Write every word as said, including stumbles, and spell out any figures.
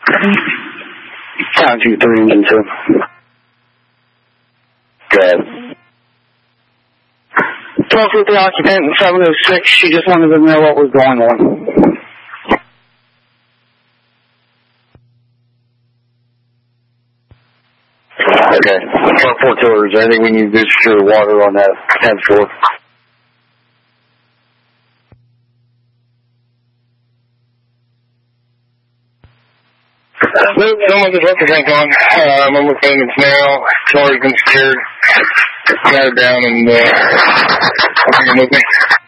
Count two, three, engine two. Good. Talk with the occupant in seven oh six. She just wanted to know what was going on. Okay. Four, four killers. Anything we need to do to secure water on that tenth floor? Nope, someone just left the tank on. Um, I'm looking at it now. Killer's been secured. Got it down and uh, I'll bring him with me.